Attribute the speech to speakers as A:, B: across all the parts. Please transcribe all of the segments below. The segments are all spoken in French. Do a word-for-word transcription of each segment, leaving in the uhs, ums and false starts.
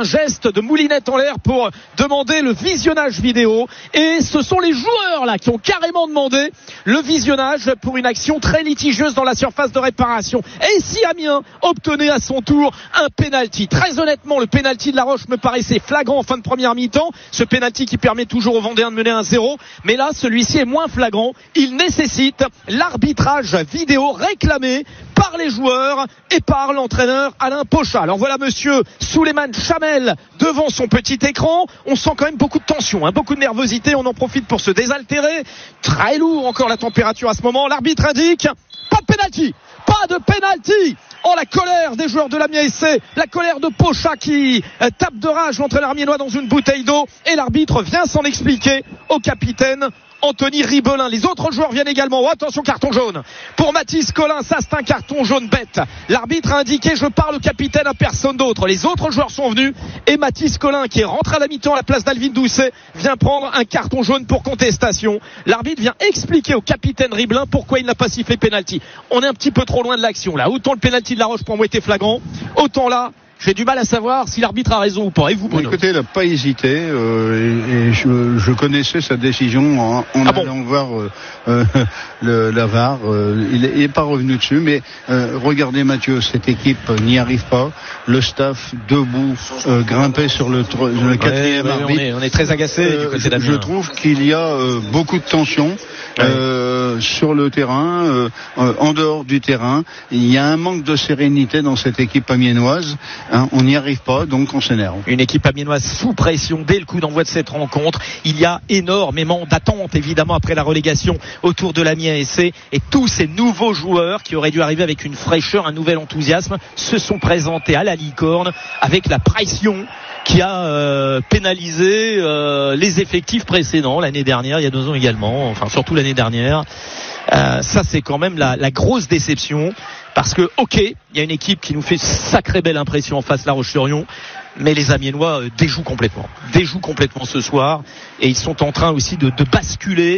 A: un geste de moulinette en l'air pour demander le visionnage vidéo. Et ce sont les joueurs là qui ont carrément demandé le visionnage pour une action très litigieuse dans la surface de réparation. Et si Amiens obtenait à son tour un pénalty, très honnêtement, le pénalty de La Roche me paraissait flagrant en fin de première mi-temps. Ce pénalty qui permet toujours aux Vendéens de mener un zéro. Mais là, celui-ci est moins flagrant. Il nécessite l'arbitrage vidéo réclamé par les joueurs et par l'entraîneur Alain Pochat. Alors voilà monsieur Souleymane Chamel devant son petit écran. On sent quand même beaucoup de tension, hein, beaucoup de nervosité. On en profite pour se désaltérer. Très lourd encore la température à ce moment. L'arbitre indique pas de pénalty, pas de pénalty. Oh, la colère des joueurs de l'Amiens S C, la colère de Pochat qui euh, tape de rage l'entraîneur amiénois dans une bouteille d'eau, et l'arbitre vient s'en expliquer au capitaine Anthony Ribelin. Les autres joueurs viennent également. Oh, attention, carton jaune pour Mathis Collin. Ça, c'est un carton jaune bête. L'arbitre a indiqué je parle au capitaine, à personne d'autre. Les autres joueurs sont venus et Mathis Collin, qui est rentré à la mi-temps à la place d'Alvin Doucet, vient prendre un carton jaune pour contestation. L'arbitre vient expliquer au capitaine Ribelin pourquoi il n'a pas sifflé pénalty. On est un petit peu trop loin de l'action là. Autant le pénalty de La Roche pour moi était flagrant, autant là j'ai du mal à savoir si l'arbitre a raison ou pas. Et vous, Bruno?
B: Écoutez, il n'a pas hésité euh, et, et je, je connaissais sa décision en, en
A: ah
B: allant
A: bon
B: voir euh, euh, le, la V A R. Euh, il n'est pas revenu dessus, mais euh, regardez Mathieu, cette équipe n'y arrive pas. Le staff debout, euh, grimpé sur le, le quatrième
A: ouais,
B: arbitre.
A: On est, on est très agacé euh, du côté d'Amiens.
B: Je trouve qu'il y a euh, beaucoup de tension. Ouais. Euh, sur le terrain, euh, euh, en dehors du terrain, il y a un manque de sérénité dans cette équipe amiénoise. Hein, on n'y arrive pas, donc on s'énerve.
A: Une équipe amiénoise sous pression dès le coup d'envoi de cette rencontre. Il y a énormément d'attentes évidemment après la relégation autour de l'Amiens S C, et tous ces nouveaux joueurs qui auraient dû arriver avec une fraîcheur, un nouvel enthousiasme se sont présentés à la licorne avec la pression qui a euh, pénalisé euh, les effectifs précédents l'année dernière, il y a deux ans également, enfin surtout l'année dernière. Euh, ça c'est quand même la, la grosse déception, parce que ok, il y a une équipe qui nous fait sacrée belle impression en face, La Roche-sur-Yon, mais les Amiénois euh, déjouent complètement, déjouent complètement ce soir, et ils sont en train aussi de, de basculer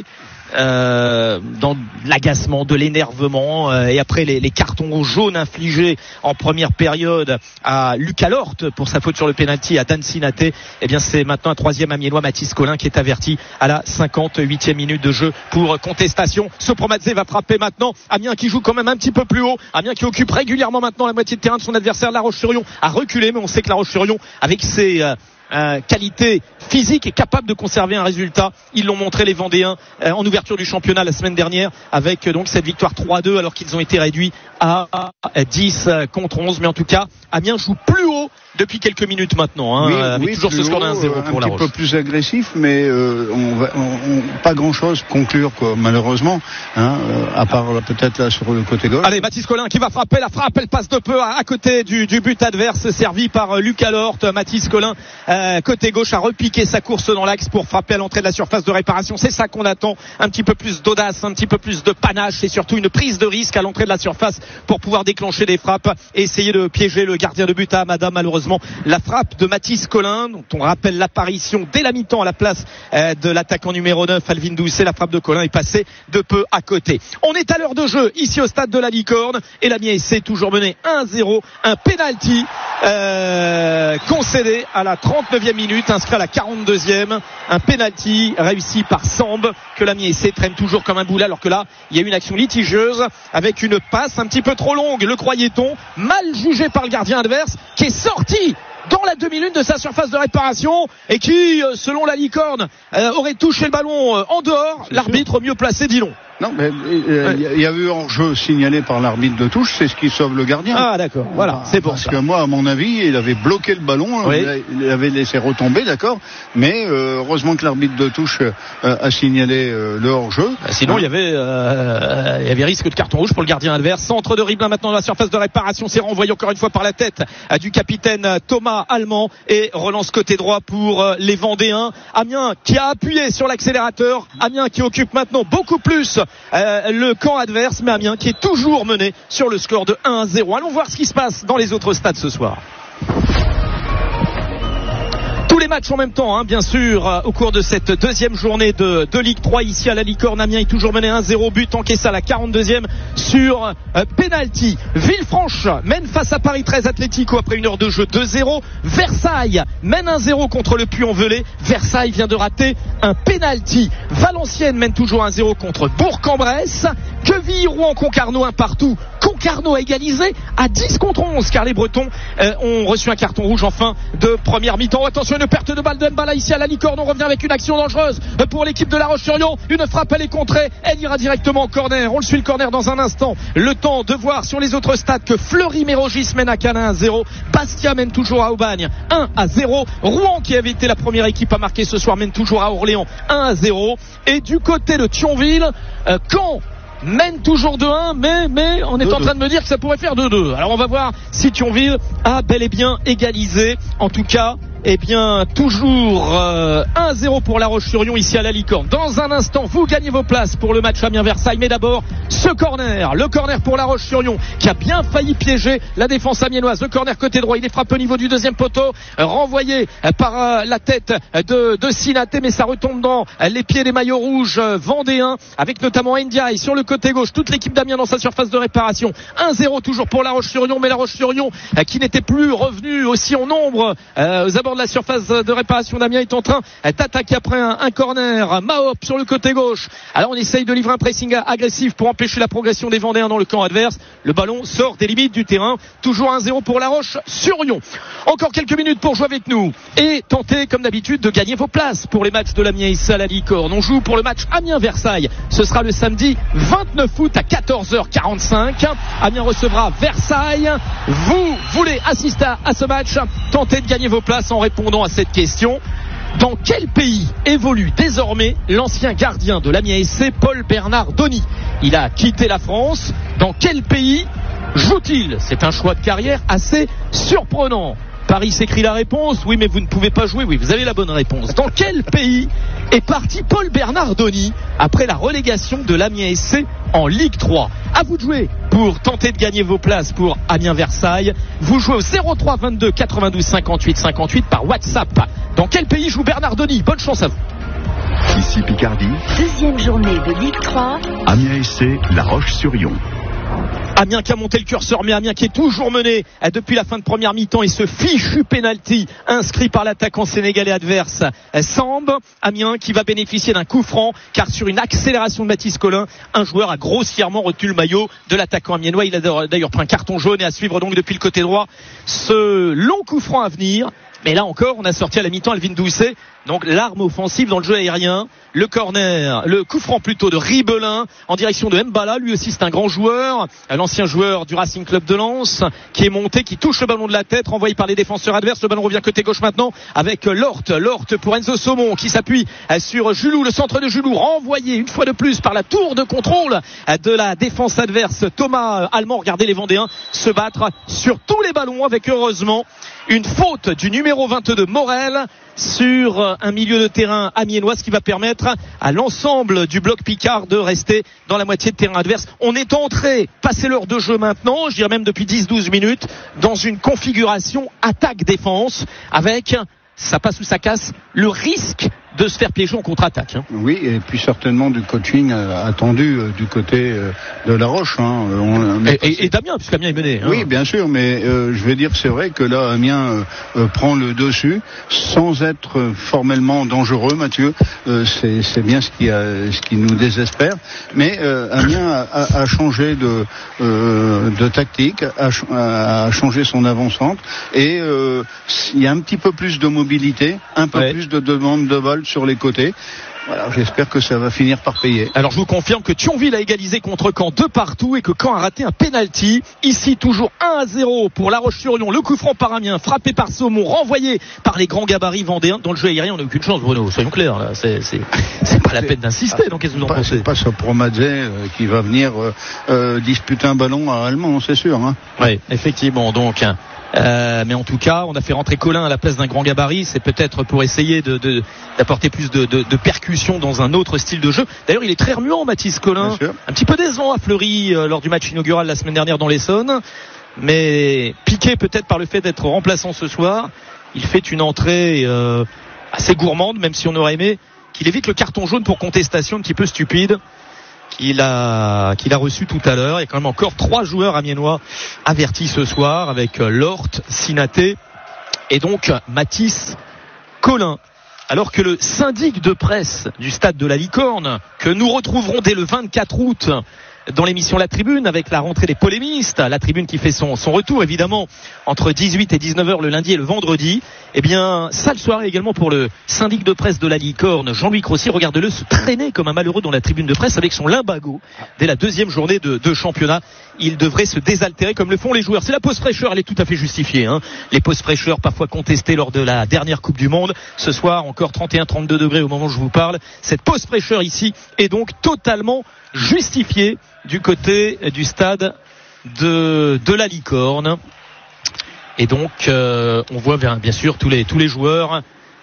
A: Euh, dans l'agacement, de l'énervement, euh, et après les, les cartons jaunes infligés en première période à Lucas Lort pour sa faute sur le pénalty, à Dan Sinaté, eh bien c'est maintenant un troisième amiénois, Mathis Collin, qui est averti à la cinquante-huitième minute de jeu pour contestation. Sopromadze va frapper maintenant. Amiens qui joue quand même un petit peu plus haut, Amiens qui occupe régulièrement maintenant la moitié de terrain de son adversaire. La Roche-sur-Yon a reculé, mais on sait que La Roche-sur-Yon, avec ses euh, Euh, qualité physique, est capable de conserver un résultat. Ils l'ont montré les Vendéens euh, en ouverture du championnat la semaine dernière, avec euh, donc cette victoire trois à deux, alors qu'ils ont été réduits à dix contre onze. Mais en tout cas, Amiens joue plus haut depuis quelques minutes maintenant, hein,
B: oui,
A: avec
B: oui,
A: toujours ce score d'un zéro pour La Roche.
B: Un petit peu plus agressif, mais euh, on va, on, on, pas grand-chose conclure, quoi, malheureusement, hein, euh, à part là, peut-être là sur le côté gauche.
A: Allez, Mathis Collin qui va frapper, la frappe, elle passe de peu à, à côté du, du but adverse, servi par euh, Lucas Lort. Mathis Collin, euh, côté gauche, a repiqué sa course dans l'axe pour frapper à l'entrée de la surface de réparation. C'est ça qu'on attend, un petit peu plus d'audace, un petit peu plus de panache, et surtout une prise de risque à l'entrée de la surface pour pouvoir déclencher des frappes et essayer de piéger le gardien de but à Hamada. Malheureusement, la frappe de Mathis Collin, dont on rappelle l'apparition dès la mi-temps à la place euh, de l'attaquant numéro neuf, Alvin Doucet, la frappe de Collin est passée de peu à côté. On est à l'heure de jeu ici au stade de la Licorne, et l'Amiens S C toujours mené un zéro. Un penalty euh, concédé à la trente-neuvième minute, inscrit à la quarante-deuxième. Un penalty réussi par Samb, que l'Amiens S C traîne toujours comme un boulet, alors que là il y a eu une action litigieuse avec une passe un petit peu trop longue, le croyait-on, mal jugé par le gardien adverse, qui est sorti dans la demi-lune de sa surface de réparation, et qui, selon la Licorne, euh, aurait touché le ballon euh, en dehors. C'est l'arbitre sûr. Mieux placé dit non.
B: Non, mais il euh, ouais. y, y a eu hors-jeu signalé par l'arbitre de touche, c'est ce qui sauve le gardien.
A: Ah d'accord, voilà, c'est pour
B: Parce
A: ça.
B: que moi, à mon avis, il avait bloqué le ballon, oui. il avait laissé retomber, d'accord, mais euh, heureusement que l'arbitre de touche euh, a signalé euh, le hors-jeu.
A: Bah, sinon, il hein. y avait euh, il y avait risque de carton rouge pour le gardien adverse. Centre de Ribelin maintenant dans la surface de réparation, c'est renvoyé encore une fois par la tête euh, du capitaine Thomas Allemand, et relance côté droit pour euh, les Vendéens. Amiens qui a appuyé sur l'accélérateur, Amiens qui occupe maintenant beaucoup plus Euh, le camp adverse, mais Amiens qui est toujours mené sur le score de un à zéro. Allons voir ce qui se passe dans les autres stades ce soir. Tous les matchs matchs en même temps, hein, bien sûr, euh, au cours de cette deuxième journée de, de Ligue trois ici à la Licorne. Amiens est toujours mené un zéro, but encaissé à la quarante-deuxième sur euh, penalty. Villefranche mène face à Paris treize Atlético après une heure de jeu deux zéro. Versailles mène un zéro contre le Puy-en-Velay. Versailles vient de rater un penalty. Valenciennes mène toujours un zéro contre Bourg-en-Bresse. Quevilly, Rouen, Concarneau un partout. Concarneau a égalisé à dix contre onze car les Bretons euh, ont reçu un carton rouge en fin de première mi-temps. Attention, une perte de balle de Mbala ici à la Licorne. On revient avec une action dangereuse pour l'équipe de La Roche-sur-Yon. Une frappe, elle est contrée, elle ira directement au corner. On le suit le corner dans un instant. Le temps de voir sur les autres stades que Fleury-Mérogis mène à Cannes un zéro. Bastia mène toujours à Aubagne un à zéro. Rouen, qui avait été la première équipe à marquer ce soir, mène toujours à Orléans un à zéro. Et du côté de Thionville, euh, Caen mène toujours deux un, mais, mais on est en train de me dire que ça pourrait faire deux deux. Alors on va voir si Thionville a bel et bien égalisé. En tout cas, eh bien, toujours euh, un zéro pour La Roche-sur-Yon ici à la Licorne. Dans un instant, vous gagnez vos places pour le match Amiens-Versailles. Mais d'abord, ce corner, le corner pour La Roche-sur-Yon qui a bien failli piéger la défense amiénoise. Le corner côté droit, il est frappé au niveau du deuxième poteau, renvoyé par euh, la tête de, de Sinaté, mais ça retombe dans les pieds des maillots rouges euh, vendéens, avec notamment Ndiaye sur le côté gauche. Toute l'équipe d'Amiens dans sa surface de réparation. un zéro toujours pour La Roche-sur-Yon, mais La Roche-sur-Yon euh, qui n'était plus revenu aussi en nombre euh, aux abords de la surface de réparation d'Amiens est en train d'attaquer après un, un corner. Mahop sur le côté gauche. Alors on essaye de livrer un pressing agressif pour empêcher la progression des Vendéens dans le camp adverse. Le ballon sort des limites du terrain. Toujours un zéro pour La Roche-sur-Yon. Encore quelques minutes pour jouer avec nous et tenter comme d'habitude de gagner vos places pour les matchs de l'Amiens ici à la Licorne. On joue pour le match Amiens-Versailles. Ce sera le samedi vingt-neuf août à quatorze heures quarante-cinq. Amiens recevra Versailles. Vous voulez assister à ce match? Tentez de gagner vos places en répondant à cette question. Dans quel pays évolue désormais l'ancien gardien de l'Amiens S C, Paul Bernard Donny? Il a quitté la France. Dans quel pays joue-t-il? C'est un choix de carrière assez surprenant. Paris s'écrit la réponse. Oui, mais vous ne pouvez pas jouer. Oui, vous avez la bonne réponse. Dans quel pays est parti Paul Bernard Donny après la relégation de l'Amiens S C en Ligue trois? À vous de jouer pour tenter de gagner vos places pour Amiens-Versailles. Vous jouez au zéro trois vingt-deux quatre-vingt-douze cinquante-huit cinquante-huit par WhatsApp. Dans quel pays joue Bernard Donny? Bonne chance à vous.
C: Ici Picardie.
D: Deuxième journée de Ligue trois.
C: Amiens S C, La Roche-sur-Yon.
A: Amiens qui a monté le curseur, mais Amiens qui est toujours mené depuis la fin de première mi-temps, et ce fichu penalty inscrit par l'attaquant sénégalais adverse Samb. Amiens qui va bénéficier d'un coup franc, car sur une accélération de Mathis Collin, un joueur a grossièrement retenu le maillot de l'attaquant amiénois. Il a d'ailleurs pris un carton jaune, et à suivre donc depuis le côté droit ce long coup franc à venir. Mais là encore, on a sorti à la mi-temps Alvin Doucet, donc l'arme offensive dans le jeu aérien. Le corner, le coup franc plutôt de Ribelin en direction de Mbala. Lui aussi c'est un grand joueur, l'ancien joueur du Racing Club de Lens, qui est monté, qui touche le ballon de la tête, renvoyé par les défenseurs adverses. Le ballon revient côté gauche maintenant avec Lort. Lort pour Enzo Saumon qui s'appuie sur Julou, le centre de Julou, renvoyé une fois de plus par la tour de contrôle de la défense adverse. Thomas Allemand, regardez les Vendéens se battre sur tous les ballons, avec heureusement une faute du numéro vingt-deux Morel sur un milieu de terrain amiénois, ce qui va permettre à l'ensemble du bloc Picard de rester dans la moitié de terrain adverse. On est entré, passé l'heure de jeu maintenant, je dirais même depuis dix douze minutes, dans une configuration attaque-défense avec, ça passe ou ça casse, le risque de se faire piéger en contre-attaque. Hein.
B: Oui, et puis certainement du coaching euh, attendu euh, du côté euh, de La Roche. Hein. On,
A: et, et, et d'Amiens, puisqu'Amiens est mené. Hein.
B: Oui, bien sûr, mais euh, je vais dire, c'est vrai que là, Amiens euh, euh, prend le dessus, sans être euh, formellement dangereux, Mathieu. Euh, c'est, c'est bien ce qui, a, ce qui nous désespère. Mais euh, Amiens a, a, a changé de, euh, de tactique, a, a changé son avant-centre, et euh, il y a un petit peu plus de mobilité, un peu ouais. plus de demande de balle sur les côtés. Voilà, j'espère que ça va finir par payer.
A: Alors je vous confirme que Thionville a égalisé contre Caen de partout, et que Caen a raté un penalty. Ici toujours un à zéro pour La Roche-sur-Yon. Le coup franc par Amiens, frappé par Saumon, renvoyé par les grands gabarits vendéens. Dans le jeu aérien, on n'a aucune chance, Bruno, soyons clairs. Là. C'est, c'est, c'est pas la peine d'insister. Donc qu'est-ce que vous en pensez?
B: C'est pas Sopromadze euh, qui va venir euh, euh, disputer un ballon à Allemand, c'est sûr. Hein.
A: Oui, effectivement. Donc Euh, mais en tout cas, on a fait rentrer Collin à la place d'un grand gabarit. C'est peut-être pour essayer de, de, d'apporter plus de, de, de percussion dans un autre style de jeu. D'ailleurs, il est très remuant, Mathis Collin. Un petit peu décevant à Fleury euh, lors du match inaugural la semaine dernière dans l'Essonne. Mais piqué peut-être par le fait d'être remplaçant ce soir, il fait une entrée euh, assez gourmande, même si on aurait aimé qu'il évite le carton jaune pour contestation un petit peu stupide qu'il a, qu'il a reçu tout à l'heure. Il y a quand même encore trois joueurs amiénois avertis ce soir avec Lort, Sinaté et donc Mathis Collin. Alors que le syndic de presse du stade de la Licorne, que nous retrouverons dès le vingt-quatre août dans l'émission La Tribune avec la rentrée des polémistes, La Tribune qui fait son, son retour évidemment entre dix-huit et dix-neuf heures le lundi et le vendredi, eh bien sale soirée également pour le syndic de presse de la Licorne, Jean-Louis Crossi. Regarde-le se traîner comme un malheureux dans la tribune de presse avec son limbago dès la deuxième journée de, de championnat. Il devrait se désaltérer comme le font les joueurs. C'est la pause fraîcheur, elle est tout à fait justifiée, hein. Les pauses fraîcheurs parfois contestées lors de la dernière Coupe du Monde. Ce soir encore trente et un trente-deux degrés au moment où je vous parle. Cette pause fraîcheur ici est donc totalement justifiée du côté du stade de, de la Licorne. Et donc euh, on voit bien, bien sûr tous les, tous les joueurs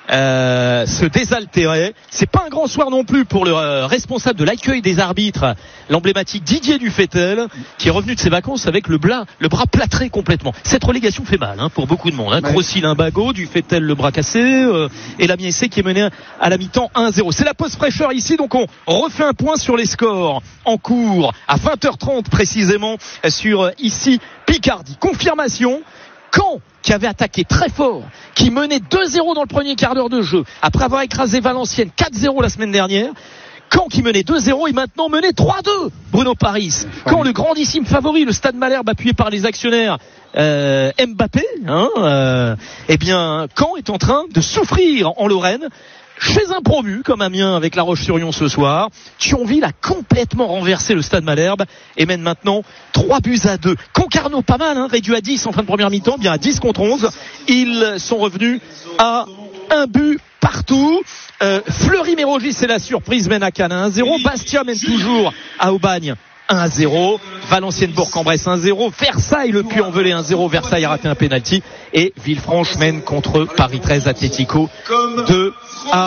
A: Euh, se désaltérer. C'est pas un grand soir non plus pour le euh, responsable de l'accueil des arbitres, l'emblématique Didier Dufetel, qui est revenu de ses vacances avec le, blas, le bras plâtré complètement. Cette relégation fait mal, hein, pour beaucoup de monde, hein. Crossi limbago, Dufetel le bras cassé, euh, et la Miessé qui est mené à la mi-temps un zéro. C'est la pause fraîcheur ici, donc on refait un point sur les scores en cours à vingt heures trente précisément sur euh, ici Picardie. Confirmation, Caen qui avait attaqué très fort, qui menait deux zéro dans le premier quart d'heure de jeu, après avoir écrasé Valenciennes quatre zéro la semaine dernière. Caen qui menait deux zéro et maintenant menait trois deux, Bruno Paris. Caen, le grandissime favori, le Stade Malherbe appuyé par les actionnaires euh, Mbappé, hein, euh, eh bien Caen est en train de souffrir en Lorraine. Chez un promu comme Amiens avec La Roche-sur-Yon ce soir, Thionville a complètement renversé le Stade Malherbe et mène maintenant trois buts à deux. Concarneau pas mal, hein, réduit à dix en fin de première mi-temps, bien à dix contre onze. Ils sont revenus à un but partout. Euh, Fleury-Mérogis, c'est la surprise, mène à Cannes un zéro. Bastia mène toujours à Aubagne un à zéro. Valenciennes-Bourg-en-Bresse un zéro. Versailles, le Puy-en-Velay un zéro. Versailles a raté un pénalty. Et Villefranche mène contre Paris treize Atlético deux à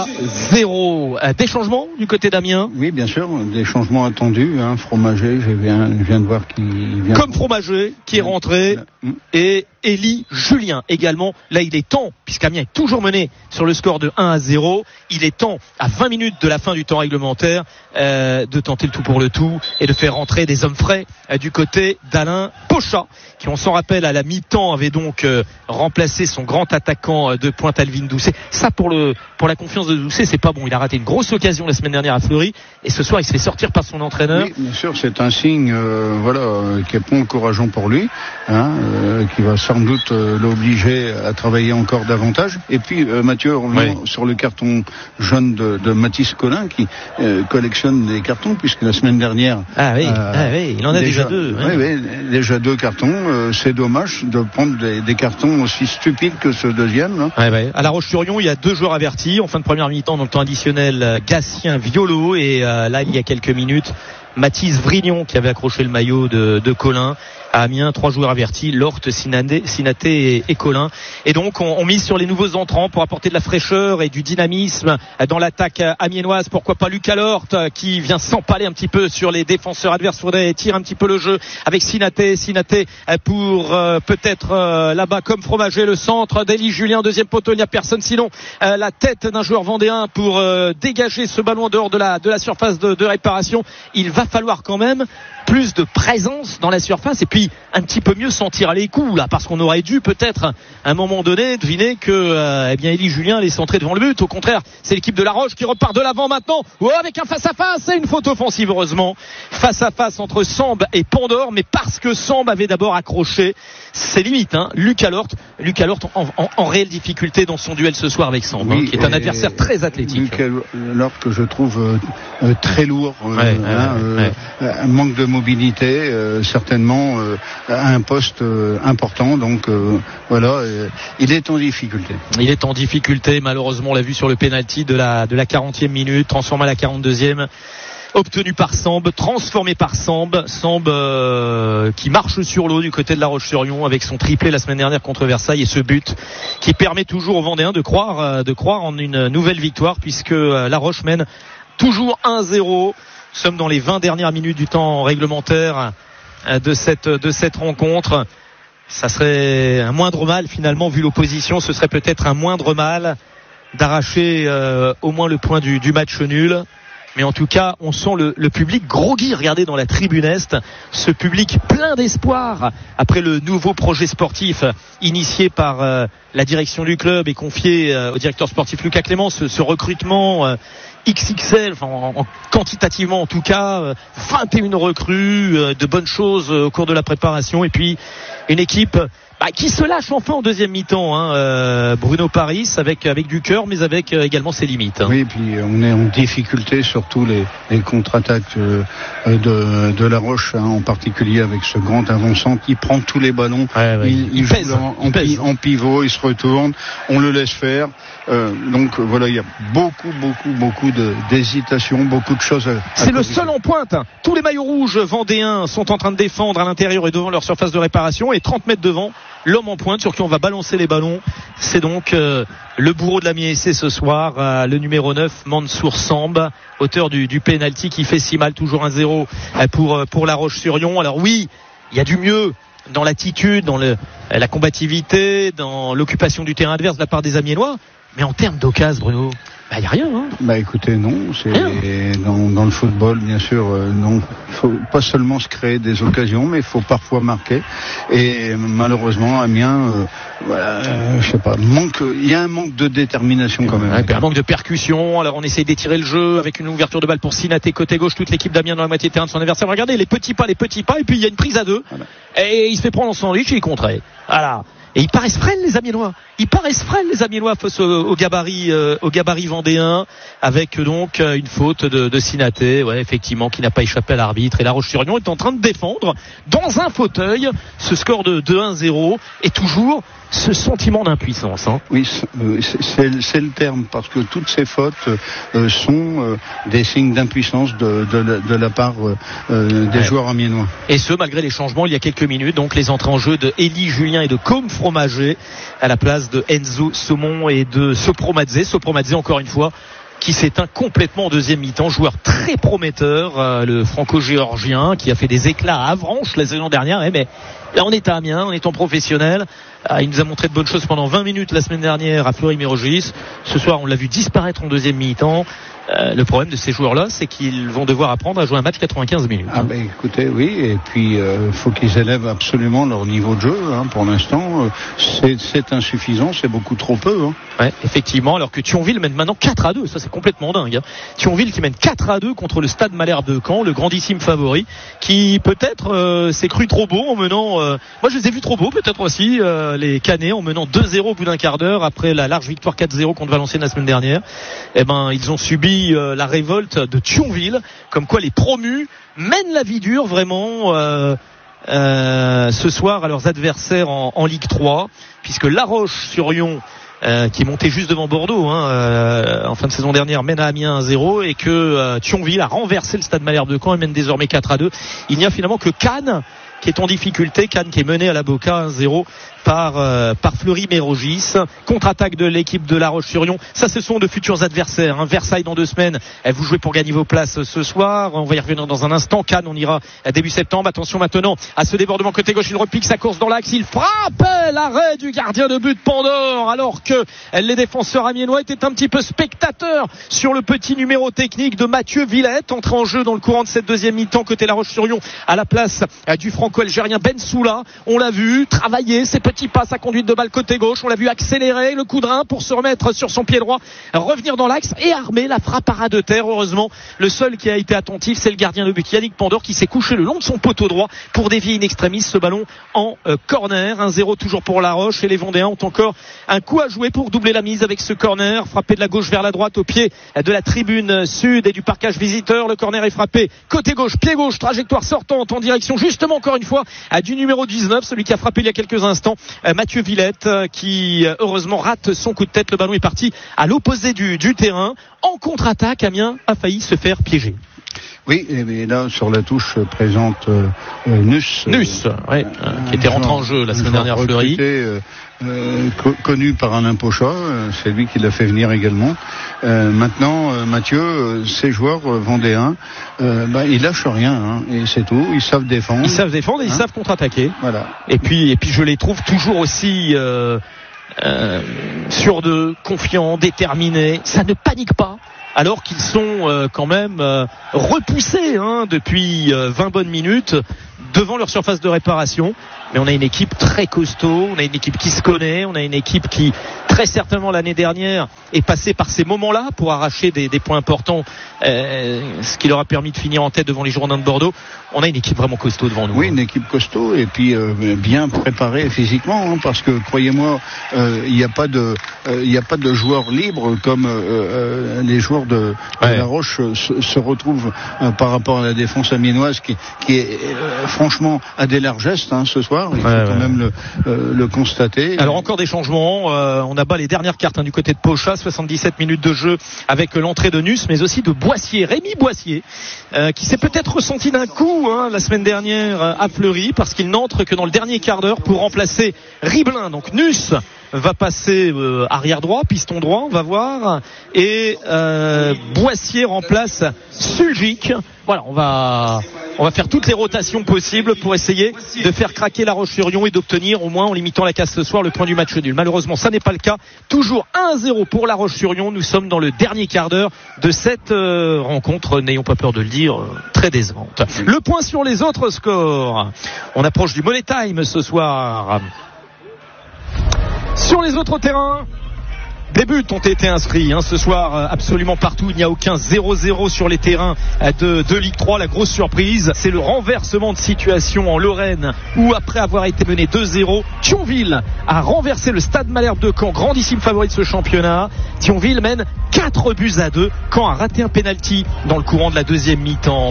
A: zéro. Des changements du côté d'Amiens?
B: Oui, bien sûr, des changements attendus. Hein. Fromager, je viens, je viens de voir qu'il vient.
A: Comme Fromager qui est rentré. Et Élie Julien également. Là, il est temps, puisqu'Amiens est toujours mené sur le score de un à zéro, il est temps, à vingt minutes de la fin du temps réglementaire, euh, de tenter le tout pour le tout et de faire rentrer des hommes frais euh, du côté d'Alain Pochat, qui, on s'en rappelle, à la mi-temps avait donc euh, remplacé son grand attaquant euh, de pointe, Alvin Doucet. Ça, pour le pour la confiance de Doucet, c'est pas bon. Il a raté une grosse occasion la semaine dernière à Fleury et ce soir, il se fait sortir par son entraîneur.
B: Oui, bien sûr, c'est un signe, euh, voilà, euh, qui est pas encourageant pour lui, hein, euh, qui va sans doute euh, l'obliger à travailler encore davantage. Et puis euh, Mathieu, revenons oui. sur le carton jaune de, de Mathis Collin qui euh, collectionne des cartons, puisque la semaine dernière
A: ah oui, euh, ah oui il en a déjà, déjà deux.
B: Oui, oui, déjà deux cartons. Euh, c'est dommage de prendre des, des cartons aussi stupides que ce deuxième. Hein.
A: Ouais, ouais. À La Roche-sur-Yon, il y a deux joueurs avertis en fin de première mi-temps dans le temps additionnel, Gatien Violo et euh, là il y a quelques minutes Mathis Vrignon qui avait accroché le maillot de, de Collin. À Amiens, trois joueurs avertis, Lort, Sinaté, Sinaté et, et Collin. Et donc on, on mise sur les nouveaux entrants pour apporter de la fraîcheur et du dynamisme dans l'attaque amiénoise. Pourquoi pas Lucas Lort qui vient s'empaler un petit peu sur les défenseurs adverses, faudrait tire un petit peu le jeu avec Sinaté. Sinaté pour euh, peut-être euh, là-bas comme Fromager, le centre d'Élie Julien, deuxième poteau, il n'y a personne sinon euh, la tête d'un joueur vendéen pour euh, dégager ce ballon en dehors de la, de la surface de, de réparation. Il va falloir quand même plus de présence dans la surface et puis un petit peu mieux sentir les coups là, parce qu'on aurait dû peut-être à un moment donné deviner que euh, eh bien Élie Julien allait centrer devant le but. Au contraire, c'est l'équipe de La Roche qui repart de l'avant maintenant. Oh, avec un face-à-face et une faute offensive, heureusement. Face-à-face entre Samb et Pandore, mais parce que Samb avait d'abord accroché, c'est limite, hein. Lucas Lort, Lucas Lort en, en, en réelle difficulté dans son duel ce soir avec Samb, oui, hein, qui est un adversaire très athlétique.
B: Lucas Lort que je trouve euh, euh, très lourd, euh, ouais, hein, ouais, ouais. Euh, un manque de mobilité, euh, certainement euh, à un poste euh, important, donc euh, voilà, euh, il est en difficulté.
A: Il est en difficulté, malheureusement, on l'a vu sur le pénalty de la, de la quarantième minute, transformé à la quarante-deuxième. Obtenu par Samb, transformé par Samb, Samb euh, qui marche sur l'eau du côté de La Roche-sur-Yon avec son triplé la semaine dernière contre Versailles et ce but qui permet toujours aux Vendéens de croire, euh, de croire en une nouvelle victoire puisque euh, La Roche mène toujours un zéro. Nous sommes dans les vingt dernières minutes du temps réglementaire euh, de cette, de cette rencontre. Ça serait un moindre mal finalement vu l'opposition, ce serait peut-être un moindre mal d'arracher euh, au moins le point du, du match nul. Mais en tout cas, on sent le, le public groggy. Regardez dans la tribune Est, ce public plein d'espoir après le nouveau projet sportif initié par euh, la direction du club et confié euh, au directeur sportif Lucas Clément. Ce, ce recrutement euh, X X L, enfin, en, en, quantitativement en tout cas, euh, vingt et une recrues, euh, de bonnes choses euh, au cours de la préparation. Et puis une équipe bah, qui se lâche enfin en deuxième mi-temps, hein, euh, Bruno Paris, avec avec du cœur, mais avec euh, également ses limites. Hein.
B: Oui, et puis on est en difficulté, surtout les, les contre-attaques euh, de, de La Roche, hein, en particulier avec ce grand avançant qui prend tous les ballons.
A: Ouais, ouais.
B: Il, il, il pèse, en, il en, pèse. en pivot, il se retourne, on le laisse faire. Euh, donc voilà, il y a beaucoup, beaucoup, beaucoup de, d'hésitation, beaucoup de choses. À, à
A: C'est le seul en pointe. Tous les maillots rouges vendéens sont en train de défendre à l'intérieur et devant leur surface de réparation, et trente mètres devant, l'homme en pointe sur qui on va balancer les ballons, c'est donc euh, le bourreau de la mi-essai ce soir, euh, le numéro neuf, Mansour Samb, auteur du, du pénalty qui fait si mal, toujours un zéro pour, pour La Roche-sur-Yon. Alors oui, il y a du mieux dans l'attitude, dans le, la combativité, dans l'occupation du terrain adverse de la part des Amiénois, mais en termes d'occasion, Bruno, bah, il n'y a rien. Hein.
B: Bah écoutez, non. C'est dans, dans le football, bien sûr, euh, non. Il faut pas seulement se créer des occasions, mais il faut parfois marquer. Et malheureusement, Amiens, euh, voilà, euh, je sais pas, manque. Il y a un manque de détermination quand même.
A: Ouais, un manque de percussion. Alors on essaye d'étirer le jeu avec une ouverture de balle pour Sinaté côté gauche. Toute l'équipe d'Amiens dans la moitié de terrain de son adversaire. Regardez les petits pas, les petits pas. Et puis il y a une prise à deux. Voilà. Et il se fait prendre en sandwich et il est contré. Voilà. Et ils paraissent frêles, les Amiénois. Ils paraissent frêles, les Amiénois, face au, au gabarit, euh, au gabarit vendéen, avec donc une faute de, de Sinaté, ouais, effectivement, qui n'a pas échappé à l'arbitre. Et La Roche-sur-Yon est en train de défendre dans un fauteuil ce score de, de un zéro, et toujours ce sentiment d'impuissance. Hein.
B: Oui, c'est, c'est, c'est le terme, parce que toutes ces fautes euh, sont euh, des signes d'impuissance de, de, de, de la part euh, des ouais. joueurs amiénois.
A: Et ce, malgré les changements il y a quelques minutes, donc les entrées en jeu de Élie Julien et de Côme Fromager à la place de Enzo Saumon et de Sopromadze. Sopromadze, encore une fois, qui s'éteint complètement en deuxième mi-temps, joueur très prometteur, euh, le franco-géorgien, qui a fait des éclats à Avranches la saison dernière, eh, mais là on est à Amiens, on est en professionnel. Euh, il nous a montré de bonnes choses pendant vingt minutes la semaine dernière à Fleury-Mérogis. Ce soir on l'a vu disparaître en deuxième mi-temps. Euh, le problème de ces joueurs-là, c'est qu'ils vont devoir apprendre à jouer un match quatre-vingt-quinze minutes.
B: Ah ben écoutez, oui, et puis il euh, faut qu'ils élèvent absolument leur niveau de jeu. Hein, pour l'instant, euh, c'est, c'est insuffisant, c'est beaucoup trop peu. Hein.
A: Ouais, effectivement, alors que Thionville mène maintenant quatre à deux, ça c'est complètement dingue. Hein. Thionville qui mène quatre à deux contre le Stade Malherbe de Caen, le grandissime favori, qui peut-être euh, s'est cru trop beau en menant. Euh, moi je les ai vus trop beaux, peut-être aussi euh, les Canets en menant deux zéro au bout d'un quart d'heure après la large victoire quatre zéro contre Valenciennes la semaine dernière. Eh ben ils ont subi la révolte de Thionville, comme quoi les promus mènent la vie dure vraiment euh, euh, ce soir à leurs adversaires en, en Ligue trois, puisque La Roche-sur-Yon, euh, qui est monté juste devant Bordeaux hein, euh, en fin de saison dernière, mène à Amiens un zéro, et que euh, Thionville a renversé le Stade Malherbe de Caen et mène désormais quatre à deux. Il n'y a finalement que Cannes qui est en difficulté, Cannes qui est mené à la Boca un zéro par euh, par Fleury-Mérogis. Contre-attaque de l'équipe de La Roche-sur-Yon. Ça, ce sont de futurs adversaires. Hein. Versailles dans deux semaines. Vous jouez pour gagner vos places ce soir. On va y revenir dans un instant. Cannes, on ira à début septembre. Attention maintenant à ce débordement côté gauche. Il repique sa course dans l'axe. Il frappe l'arrêt du gardien de but Pandore, alors que les défenseurs amiénois étaient un petit peu spectateurs sur le petit numéro technique de Mathieu Villette, entré en jeu dans le courant de cette deuxième mi-temps côté La Roche-sur-Yon à la place du franco-algérien Ben Soula. On l'a vu travailler ses petits pas, sa conduite de balle côté gauche, on l'a vu accélérer le coup de rein pour se remettre sur son pied droit, revenir dans l'axe et armer la frappe à ras de terre. Heureusement, le seul qui a été attentif, c'est le gardien de but Yannick Pandore, qui s'est couché le long de son poteau droit pour dévier in extremis ce ballon en euh, corner. un zéro toujours pour La Roche, et les Vendéens ont encore un coup à jouer pour doubler la mise avec ce corner frappé de la gauche vers la droite au pied de la tribune sud et du parcage visiteur. Le corner est frappé côté gauche, pied gauche, trajectoire sortante en direction justement encore une fois du numéro dix-neuf, celui qui a frappé il y a quelques instants, Mathieu Villette, qui heureusement rate son coup de tête. Le ballon est parti à l'opposé du, du terrain. En contre-attaque, Amiens a failli se faire piéger.
B: Oui, et là sur la touche présente euh, Nus,
A: Nus, euh, ouais, euh, qui était rentré en jeu la semaine dernière à Fleury.
B: Euh, euh, co- connu par Alain Pochat, euh, c'est lui qui l'a fait venir également. Euh, maintenant, euh, Mathieu, euh, ces joueurs euh, vendéens, euh, bah, ils lâchent rien, hein, et c'est tout. Ils savent défendre.
A: Ils savent défendre et hein, ils savent contre-attaquer.
B: Voilà.
A: Et puis, et puis je les trouve toujours aussi. Euh, euh, sûrs d'eux, confiants, déterminés. Ça ne panique pas. Alors qu'ils sont euh, quand même euh, repoussés hein, depuis euh, vingt bonnes minutes devant leur surface de réparation. Mais on a une équipe très costaud, on a une équipe qui se connaît, on a une équipe qui très certainement l'année dernière est passée par ces moments-là pour arracher des, des points importants, euh, ce qui leur a permis de finir en tête devant les Girondins de Bordeaux. On a une équipe vraiment costaud devant nous.
B: Oui, une équipe costaud et puis euh, bien préparée physiquement, hein, parce que croyez-moi, il euh, n'y a pas de, il euh, n'y a pas de joueurs libres comme euh, euh, les joueurs de, de ouais. La Roche euh, se, se retrouvent euh, par rapport à la défense amiénoise qui, qui est euh, franchement à des largesses hein, ce soir. Il faut ouais, quand ouais. même le, euh, le constater.
A: Alors encore des changements. Euh, on abat les dernières cartes hein, du côté de Pochat. soixante-dix-sept minutes de jeu avec l'entrée de Nuss, mais aussi de Boissier, Rémi Boissier, euh, qui s'est peut-être ressenti d'un coup hein, la semaine dernière à Fleury, parce qu'il n'entre que dans le dernier quart d'heure pour remplacer Riblin. Donc Nuss va passer euh, arrière droit, piston droit, on va voir, et euh, Boissier remplace Suljic. Voilà, on va on va faire toutes les rotations possibles pour essayer de faire craquer La Roche-sur-Yon et d'obtenir au moins, en limitant la casse ce soir, le point du match nul. Malheureusement, ça n'est pas le cas. Toujours un à zéro pour La Roche-sur-Yon. Nous sommes dans le dernier quart d'heure de cette euh, rencontre, n'ayons pas peur de le dire, euh, très décevante. Le point sur les autres scores. On approche du Money Time ce soir. Sur les autres terrains, des buts ont été inscrits hein, ce soir absolument partout. Il n'y a aucun zéro zéro sur les terrains de, de Ligue trois. La grosse surprise, c'est le renversement de situation en Lorraine, où après avoir été mené deux zéro, Thionville a renversé le Stade Malherbe de Caen, grandissime favori de ce championnat. Thionville mène quatre buts à deux. Caen a raté un penalty dans le courant de la deuxième mi-temps.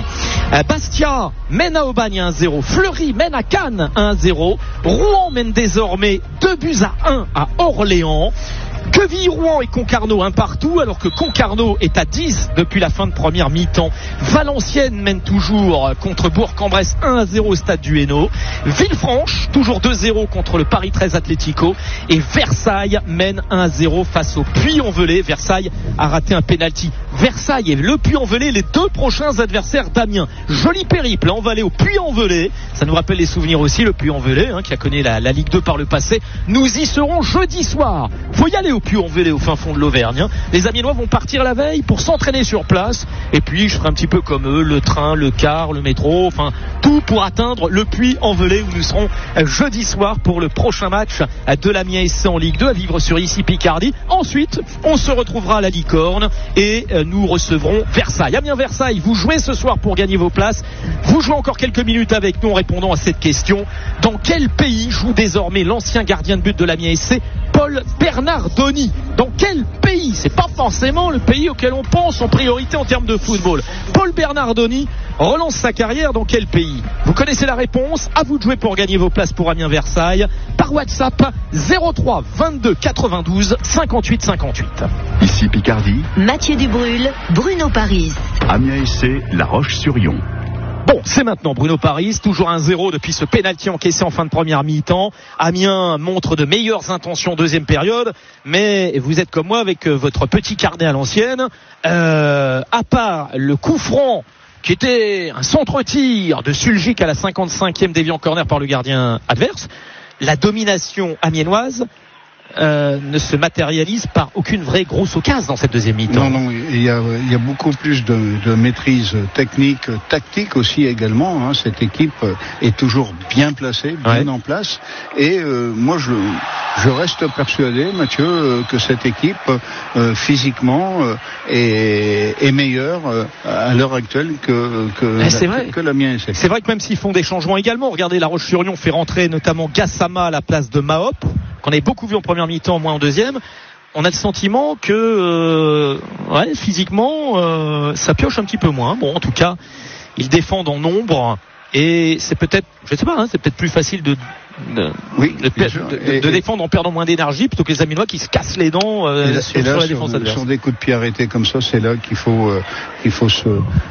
A: Bastia mène à Aubagne un zéro. Fleury mène à Cannes un zéro. Rouen mène désormais deux buts à un à Orléans. Quevilly-Rouen et Concarneau un partout, alors que Concarneau est à dix depuis la fin de première mi-temps. Valenciennes mène toujours contre Bourg-en-Bresse un à zéro au stade du Hainaut. Villefranche toujours deux zéro contre le Paris treize Atlético, et Versailles mène un à zéro face au Puy-en-Velay. Versailles a raté un pénalty. Versailles et le Puy-en-Velay, les deux prochains adversaires d'Amiens. Joli périple, on va aller au Puy-en-Velay. Ça nous rappelle les souvenirs aussi, le Puy-en-Velay hein, qui a connu la, la Ligue deux par le passé. Nous y serons jeudi soir. Faut y aller au Puy-en-Velay, au fin fond de l'Auvergne. Hein. Les Amiénois vont partir la veille pour s'entraîner sur place. Et puis je ferai un petit peu comme eux, le train, le car, le métro, enfin tout pour atteindre le Puy-en-Velay, où nous serons jeudi soir pour le prochain match de l'Amiens S C en Ligue deux, à vivre sur Ici Picardie. Ensuite, on se retrouvera à la Licorne et nous recevrons Versailles. Amiens-Versailles, vous jouez ce soir pour gagner vos places. Vous jouez encore quelques minutes avec nous en répondant à cette question. Dans quel pays joue désormais l'ancien gardien de but de l'Amiens S C, Paul Bernardoni? Dans quel pays? C'est pas forcément le pays auquel on pense en priorité en termes de football. Paul Bernardoni relance sa carrière dans quel pays? Vous connaissez la réponse. À vous de jouer pour gagner vos places pour Amiens-Versailles par WhatsApp zéro trois vingt-deux quatre-vingt-douze cinquante-huit cinquante-huit.
C: Ici Picardie,
D: Mathieu Dubrul, Bruno Paris.
C: Amiens S C, La Roche-sur-Yon.
A: Bon, c'est maintenant Bruno Paris, toujours un zéro depuis ce pénalty encaissé en fin de première mi-temps. Amiens montre de meilleures intentions deuxième période, mais vous êtes comme moi avec votre petit carnet à l'ancienne. Euh, à part le coup franc qui était un centre-tir de Suljic à la cinquante-cinquième déviant corner par le gardien adverse, la domination amiénoise Euh, ne se matérialise par aucune vraie grosse occasion dans cette deuxième mi-temps.
B: Non, non, il y a, il y a beaucoup plus de, de maîtrise technique, tactique aussi également. Hein. Cette équipe est toujours bien placée, bien ouais. en place. Et euh, moi, je, je reste persuadé, Mathieu, euh, que cette équipe, euh, physiquement, euh, est, est meilleure euh, à l'heure actuelle que, que,
A: eh, c'est la, vrai.
B: que la mienne. C'est,
A: c'est vrai que même s'ils font des changements également, regardez, La Roche-sur-Yon fait rentrer notamment Gassama à la place de Mahop, qu'on avait beaucoup vu en première mi-temps, moins en deuxième. On a le sentiment que euh, ouais, physiquement euh, ça pioche un petit peu moins. Bon, en tout cas, ils défendent en nombre et c'est peut-être, je sais pas, hein, c'est peut-être plus facile de de,
B: oui,
A: de, de, de, de défendre en perdant moins d'énergie plutôt que les Amiénois qui se cassent les dents euh,
B: là,
A: sur,
B: là,
A: sur la
B: sur,
A: défense
B: sur
A: adverse.
B: Sur des coups de pied arrêtés comme ça, c'est là qu'il faut euh, qu'il faut se,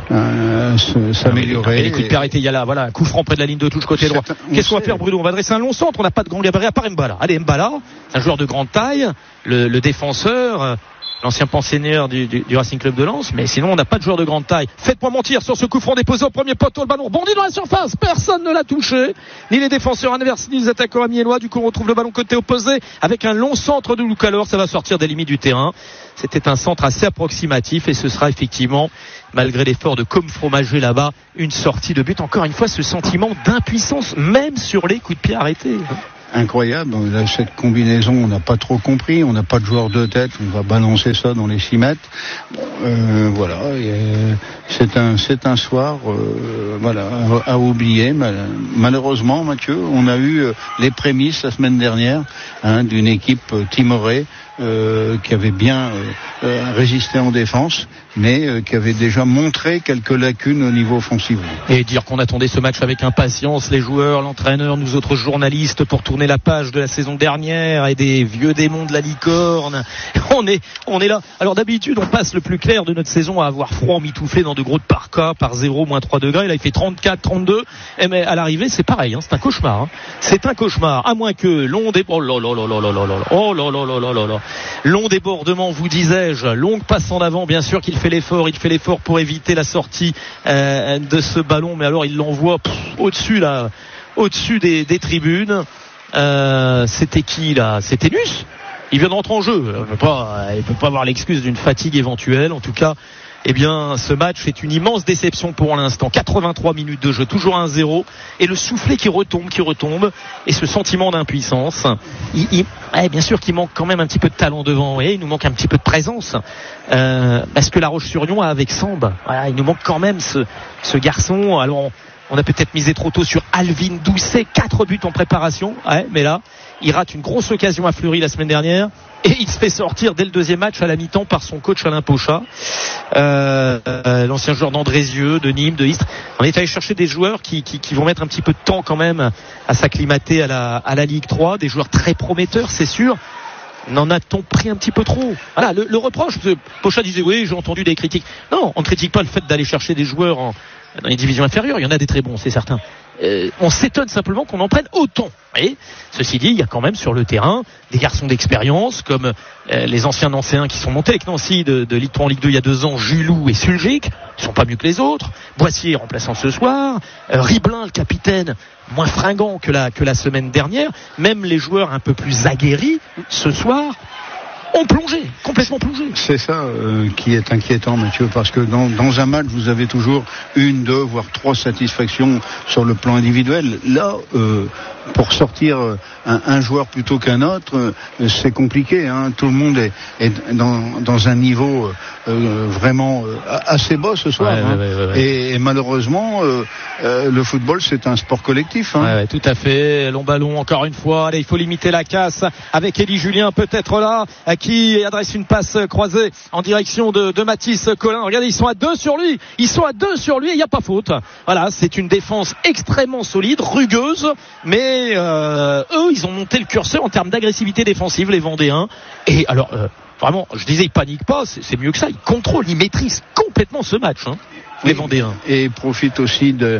B: euh, se s'améliorer.
A: Et les coups de pied arrêtés, il y a là, voilà, coup franc près de la ligne de touche côté droit. Qu'est-ce qu'on va faire, Bruno? On va adresser un long centre. On n'a pas de grand gabarit à part Mbala. Allez, Mbala, c'est un joueur de grande taille, le, le défenseur. l'ancien pensionnaire du, du, du Racing Club de Lens, mais sinon on n'a pas de joueur de grande taille. Faites-moi mentir sur ce coup franc déposé au premier poteau, le ballon rebondit dans la surface, personne ne l'a touché, ni les défenseurs adverses ni les attaquants amiénois. Du coup on retrouve le ballon côté opposé avec un long centre de Loukalor, ça va sortir des limites du terrain. C'était un centre assez approximatif et ce sera effectivement, malgré l'effort de Com Fromager là-bas, une sortie de but. Encore une fois, ce sentiment d'impuissance même sur les coups de pied arrêtés.
B: Incroyable, là, cette combinaison on n'a pas trop compris, on n'a pas de joueur de tête, on va balancer ça dans les six mètres. Bon, euh, voilà, et, euh, c'est un c'est un soir euh, voilà à, à oublier. Mal, malheureusement, Mathieu, on a eu euh, les prémices la semaine dernière hein, d'une équipe euh, timorée euh, qui avait bien euh, euh, résisté en défense, mais euh, qui avait déjà montré quelques lacunes au niveau offensif.
A: Et dire qu'on attendait ce match avec impatience, les joueurs, l'entraîneur, nous autres journalistes, pour tourner la page de la saison dernière et des vieux démons de la licorne. On est, on est là. Alors d'habitude, on passe le plus clair de notre saison à avoir froid mitouflé dans de gros parkas par zéro, moins trois degrés. Là, il fait trente-quatre, trente-deux. Et mais à l'arrivée, c'est pareil, hein, c'est un cauchemar. Hein. C'est un cauchemar. À moins que long débordement, oh là là là là là là, oh là là là là là là, long débordement, vous disais-je, longue passe en avant. Bien sûr qu'il fait l'effort, il fait l'effort pour éviter la sortie euh, de ce ballon, mais alors il l'envoie pff, au-dessus là, au-dessus des, des tribunes. Euh, c'était qui là? C'était Nus. Il vient de rentrer en jeu. Il ne peut pas, il peut pas avoir l'excuse d'une fatigue éventuelle. En tout cas, eh bien, ce match est une immense déception pour l'instant. quatre-vingt-trois minutes de jeu, toujours un zéro, et le soufflet qui retombe, qui retombe, et ce sentiment d'impuissance. Il, il, eh, bien sûr qu'il manque quand même un petit peu de talent devant, et il nous manque un petit peu de présence. Euh, parce que La Roche-sur-Yon a avec Samb, voilà, il nous manque quand même ce, ce garçon. Alors, on, on a peut-être misé trop tôt sur Alvin Doucet, quatre buts en préparation, ouais, mais là, il rate une grosse occasion à Fleury la semaine dernière. Et il se fait sortir dès le deuxième match à la mi-temps par son coach Alain Pochat, euh, euh, l'ancien joueur d'Andrézieux, de Nîmes, de Istres. On est allé chercher des joueurs qui, qui, qui vont mettre un petit peu de temps quand même à s'acclimater à la, à la Ligue trois, des joueurs très prometteurs, c'est sûr. N'en a-t-on pris un petit peu trop? Voilà, le, le reproche, Pochat disait oui, j'ai entendu des critiques. Non, on ne critique pas le fait d'aller chercher des joueurs en, dans les divisions inférieures. Il y en a des très bons, c'est certain. Euh, on s'étonne simplement qu'on en prenne autant. Et ceci dit, il y a quand même sur le terrain des garçons d'expérience comme euh, les anciens Nancéens qui sont montés avec Nancy de, de Ligue trois en Ligue deux il y a deux ans, Julou et Suljic, ils sont pas mieux que les autres. Boissier remplaçant ce soir, euh, Riblin le capitaine, moins fringant que la que la semaine dernière. Même les joueurs un peu plus aguerris ce soir ont plongé, complètement plongé.
B: C'est ça euh, qui est inquiétant, Mathieu, parce que dans, dans un match, vous avez toujours une, deux, voire trois satisfactions sur le plan individuel. Là, euh, pour sortir un, un joueur plutôt qu'un autre, euh, c'est compliqué. Hein. Tout le monde est, est dans, dans un niveau euh, vraiment euh, assez bas ce soir.
A: Ouais,
B: hein.
A: ouais, ouais, ouais.
B: Et, et malheureusement, euh, euh, le football, c'est un sport collectif. Hein.
A: Ouais, ouais, tout à fait. Long ballon, encore une fois. Allez, il faut limiter la casse avec Élie Julien, peut-être là, qui adresse une passe croisée en direction de, de Mathis Collin. Regardez, ils sont à deux sur lui. Ils sont à deux sur lui et il n'y a pas faute. Voilà, c'est une défense extrêmement solide, rugueuse, mais euh, eux, ils ont monté le curseur en termes d'agressivité défensive, les Vendéens. Et alors, euh, vraiment, je disais, ils paniquent pas, c'est, c'est mieux que ça. Ils contrôlent, ils maîtrisent complètement ce match, hein, les Vendéens.
B: Et profitent aussi de,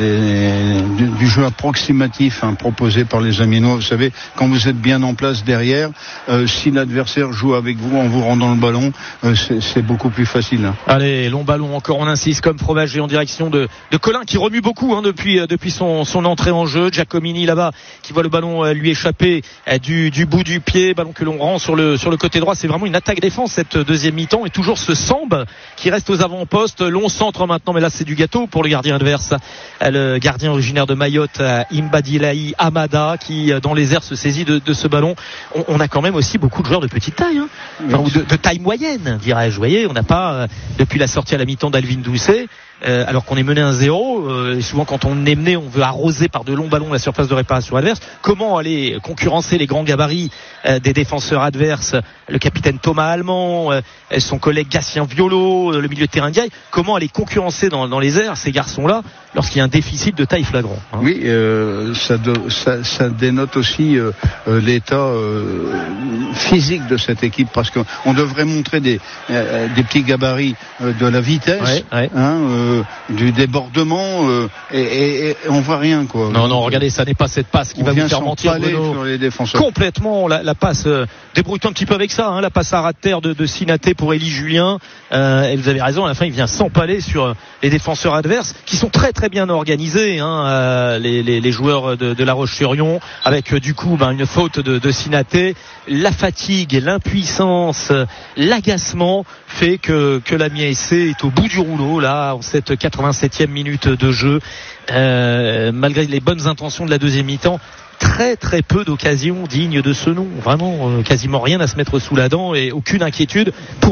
B: de, du, du jeu approximatif hein, proposé par les Amiénois. Vous savez, quand vous êtes bien en place derrière, euh, si l'adversaire joue avec vous en vous rendant le ballon, euh, c'est, c'est beaucoup plus facile. Hein.
A: Allez, long ballon, encore on insiste comme Fromager en direction de, de Collin qui remue beaucoup hein, depuis, euh, depuis son, son entrée en jeu. Giacomini là-bas qui voit le ballon euh, lui échapper euh, du, du bout du pied, ballon que l'on rend sur le, sur le côté droit. C'est vraiment une attaque-défense cette deuxième mi-temps et toujours ce Samb qui reste aux avant-postes. Long centre maintenant, mais là c'est du gâteau pour le gardien adverse, le gardien originaire de Mayotte, Imbadilaï Amada, qui dans les airs se saisit de, de ce ballon. On, on a quand même aussi beaucoup de joueurs de petite taille, hein, enfin, ou de, de taille moyenne, dirais-je. Vous voyez, on n'a pas, depuis la sortie à la mi-temps d'Alvin Doucet, Euh, alors qu'on est mené un zéro, euh, et souvent quand on est mené, on veut arroser par de longs ballons la surface de réparation adverse. Comment aller concurrencer les grands gabarits euh, des défenseurs adverses, le capitaine Thomas Allemand, euh, son collègue Gatien Violo, euh, le milieu de terrain Diaye, comment aller concurrencer concurrencer dans, dans les airs ces garçons-là lorsqu'il y a un déficit de taille flagrant. Hein.
B: Oui, euh, ça, de, ça, ça dénote aussi euh, euh, l'état euh, physique de cette équipe, parce qu'on devrait montrer des, euh, des petits gabarits euh, de la vitesse,
A: ouais, ouais.
B: Hein, euh, du débordement, euh, et, et, et on voit rien, quoi.
A: Non, non, regardez, ça n'est pas cette passe qui
B: on
A: va vous
B: vient
A: faire mentir, Bruno.
B: sur les défenseurs.
A: Complètement, la, la passe, euh, débrouille-toi un petit peu avec ça, hein, la passe à ras de terre de, de Sinaté pour Élie Julien, euh, et vous avez raison, à la fin il vient s'empaler sur euh, les défenseurs adverses, qui sont très très bien organisés, hein, euh, les, les, les joueurs de, de La Roche-sur-Yon, avec euh, du coup ben, une faute de, de Sinaté, la fatigue, l'impuissance, l'agacement fait que, que l'Amiens S C est au bout du rouleau là en cette quatre-vingt-septième minute de jeu, euh, malgré les bonnes intentions de la deuxième mi-temps. Très très peu d'occasions dignes de ce nom, vraiment euh, quasiment rien à se mettre sous la dent et aucune inquiétude pour